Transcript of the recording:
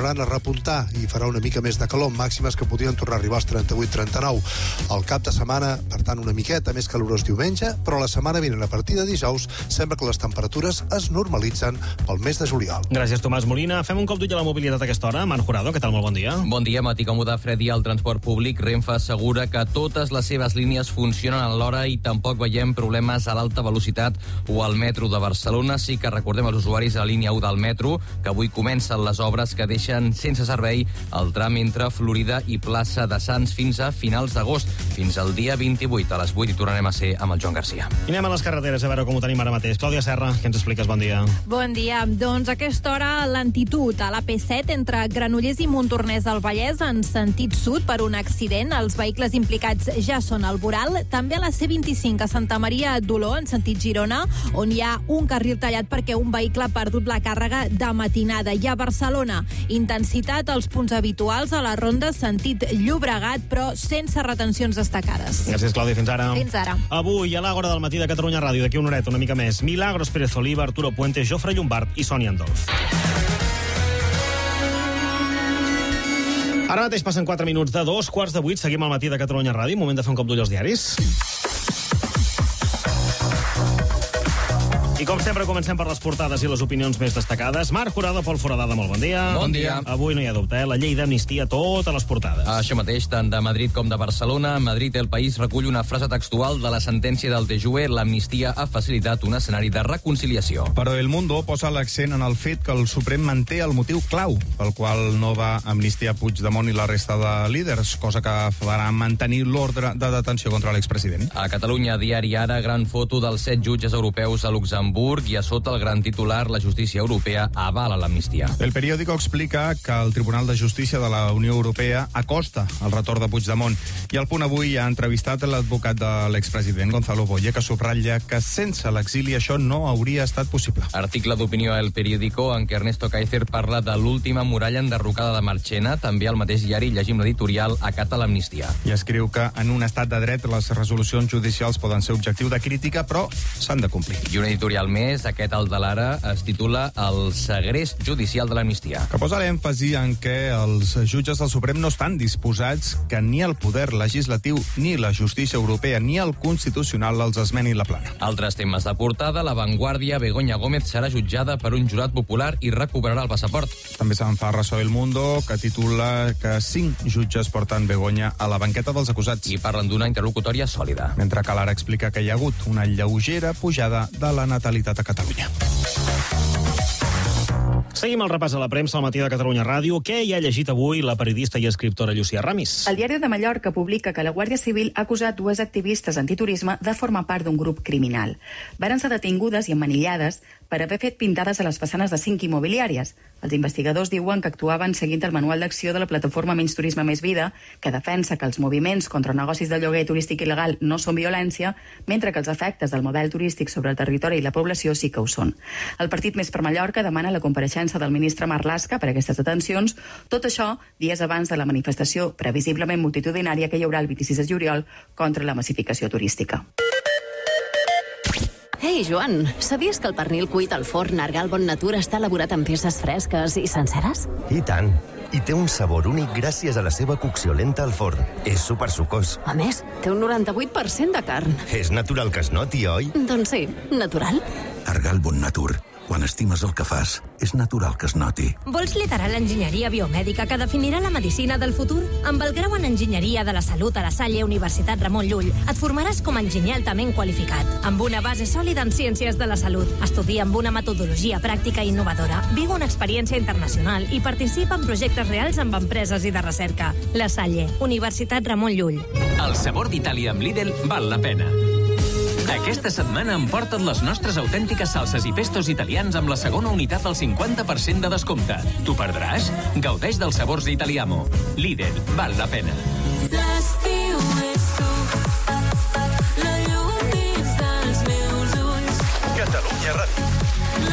tornaran a repuntar i farà una mica més de calor, màximes que podrien tornar a arribar als 38-39. El cap de setmana, per tant, una miqueta més calorós diumenge, però la setmana vinent, a partir de dijous, sembla que les temperatures es normalitzen pel mes de juliol. Gràcies, Tomàs Molina. Fem un cop d'ull a la mobilitat a aquesta hora. Marc Jurado, què tal? Molt bon dia. Bon dia, matí còmode, fred i al transport públic. Renfe assegura que totes les seves línies funcionen a l'hora i tampoc veiem problemes a l'alta velocitat o al metro de Barcelona. Sí que recordem als usuaris a la línia 1 del metro que avui comencen les obres que deixen sense servei el tram entre Florida i Plaça de Sants fins a finals d'agost. Fins al dia 28 a les 8 hi tornarem a ser amb el Joan Garcia. I anem a les carreteres a veure com ho tenim ara mateix. Clàudia Serra, què ens expliques? Bon dia. Bon dia. Doncs a aquesta hora lentitud a la P7 entre Granollers i Montornès del Vallès en sentit sud per un accident. Els vehicles implicats ja són al voral. També a la C25 a Santa Maria d'Oló en sentit Girona, on hi ha un carril tallat perquè un vehicle ha perdut la càrrega de matinada. I a Barcelona, intensitat als punts habituals a la ronda sentit Llobregat, però sense retencions destacades. Gràcies, Clàudia. Fins ara. Fins ara. Avui, a l'Àgora del matí de Catalunya Ràdio, d'aquí una horeta, una mica més, Milagros Pérez Oliva, Arturo Puente, Jofre Llombard i Sònia Andolf. Ara mateix passen 4 minuts de 2:15. Seguim al matí de Catalunya Ràdio. Moment de fer un cop d'ull als diaris. I com sempre comencem per les portades i les opinions més destacades. Marc Jurado, Pol Foradada, molt bon dia. Bon dia. Avui no hi ha dubte, la llei d'amnistia a totes les portades. Això mateix, tant de Madrid com de Barcelona. Madrid, El País recull una frase textual de la sentència del TJUE. L'amnistia ha facilitat un escenari de reconciliació. Però El Mundo posa l'accent en el fet que el Suprem manté el motiu clau pel qual no va amnistiar Puigdemont i la resta de líders, cosa que farà mantenir l'ordre de detenció contra l'expresident. A Catalunya, Diari Ara, gran foto dels 7 jutges europeus a Luxemburg i a sota el gran titular, la justícia europea avala l'amnistia. El periòdico explica que el Tribunal de Justícia de la Unió Europea acosta el retorn de Puigdemont i al Punt Avui ha entrevistat l'advocat de l'expresident Gonzalo Boye, que subratlla que sense l'exili això no hauria estat possible. Article d'opinió a El Periódico en què Ernesto Kaiser parla de l'última muralla enderrocada de Marchena. També al mateix diari llegim l'editorial acata l'amnistia. I escriu que en un estat de dret les resolucions judicials poden ser objectiu de crítica, però s'han de complir. I un editorial més, aquest al de l'Ara, es titula El segrest judicial de l'amnistia. Que posa l'èmfasi en què els jutges del Suprem no estan disposats que ni el poder legislatiu, ni la justícia europea, ni el constitucional els esmeni la plana. Altres temes de portada, La Vanguardia, Begoña Gómez serà jutjada per un jurat popular i recuperarà el passaport. També se'n fa ressò El Mundo, que titula que 5 jutges porten Begoña a la banqueta dels acusats. I parlen d'una interlocutòria sòlida. Mentre que l'Ara explica que hi ha hagut una lleugera pujada de la natalitat a Catalunya. Seguim el repàs a la premsa al matí de Catalunya Ràdio. Què hi ha llegit avui la periodista i escriptora Llucia Ramis? El Diari de Mallorca publica que la Guàrdia Civil ha acusat 2 activistes antiturisme de formar part d'un grup criminal. Varen ser detingudes i emmanillades per haver fet pintades a les façanes de 5 immobiliàries. Els investigadors diuen que actuaven seguint el manual d'acció de la plataforma Menys Turisme Més Vida, que defensa que els moviments contra negocis de lloguer turístic il·legal no són violència, mentre que els efectes del model turístic sobre el territori i la població sí que ho són. El Partit Més per Mallorca demana la compareixença del ministre Marlaska per a aquestes detencions, tot això dies abans de la manifestació previsiblement multitudinària que hi haurà el 26 de juliol contra la massificació turística. Ei, Joan, sabies que el pernil cuit al forn Argal Bon Natura està elaborat amb peces fresques i senceres? I tant. I té un sabor únic gràcies a la seva cocció lenta al forn. És supersucós. A més, té un 98% de carn. És natural que es noti, oi? Doncs sí, natural. Argal Bon Natur. Quan estimes el que fas, és natural que es noti. Vols liderar l'enginyeria biomèdica que definirà la medicina del futur? Amb el grau en Enginyeria de la Salut a la Salle Universitat Ramon Llull et formaràs com a enginyer altament qualificat, amb una base sòlida en ciències de la salut. Estudia amb una metodologia pràctica i innovadora, viu una experiència internacional i participa en projectes reals amb empreses i de recerca. La Salle, Universitat Ramon Llull. El sabor d'Itàlia amb Lidl val la pena. Aquesta setmana emporta't les nostres autèntiques salses i pestos italians amb la segona unitat al 50% de descompte. T'ho perdràs? Gaudeix dels sabors Italiamo. Lidl, val la pena. L'estiu és tu, la llum dins dels meus ulls. Catalunya Ràdio.